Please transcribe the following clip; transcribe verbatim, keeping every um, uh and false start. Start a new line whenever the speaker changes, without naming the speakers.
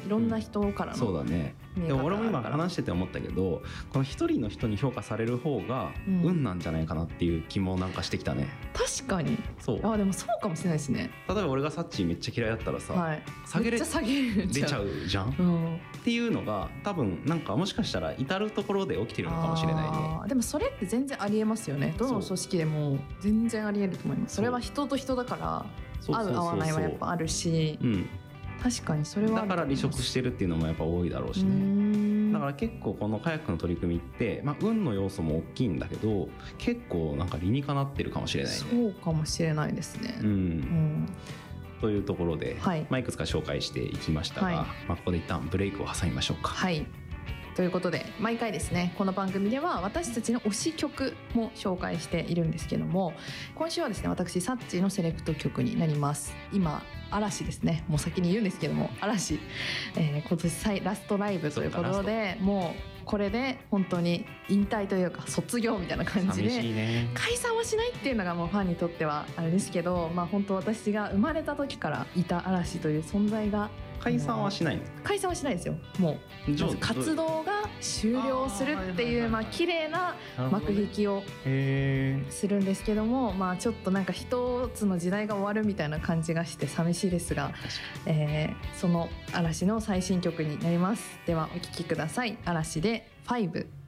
いろんな人からの、
そうだね。でも俺も今話してて思ったけど、この一人の人に評価される方が運なんじゃないかなっていう気もなんかしてきたね、
うん、確かに。
そう
あでもそうかもしれないですね。
例えば俺がサッチーめっちゃ嫌いだったらさ、はい、下げれ
めっちゃ下げれ
ちゃうじゃん、うん、っていうのが多分なんかもしかしたら至るところで起きてるのかもしれないね。
でもそれって全然ありえますよね。どの組織でも全然ありえると思います。それは人と人だから合う合わないはやっぱあるし、うん、確かにそれは
だから離職してるっていうのもやっぱ多いだろうしね。だから結構このカヤックの取り組みって、まあ、運の要素も大きいんだけど結構なんか理にかなってるかもしれないね。
そうかもしれないですね、うんうん、
というところで、はいまあ、いくつか紹介していきましたが、はいまあ、ここで一旦ブレイクを挟みましょうか。
はいということで毎回ですねこの番組では私たちの推し曲も紹介しているんですけども、今週はですね私サッチのセレクト曲になります。今嵐ですね、もう先に言うんですけども嵐、えー、今年最ラストライブということでもうこれで本当に引退というか卒業みたいな感じで、ね、解散はしないっていうのがもうファンにとってはあれですけど、まあ本当私が生まれた時からいた嵐という存在が
解散はしないんですか？
解散はしないですよ。もう活動が終了するっていうまあ綺麗な幕引きをするんですけども、まあちょっとなんか一つの時代が終わるみたいな感じがして寂しいですが、えー、その嵐の最新曲になります。ではお聴きください。嵐でファイブ。